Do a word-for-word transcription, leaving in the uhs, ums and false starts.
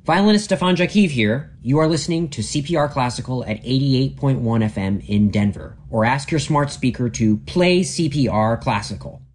Violinist Stefan Jakiv here. You are listening to C P R Classical at eighty-eight point one F M in Denver, or ask your smart speaker to play C P R Classical.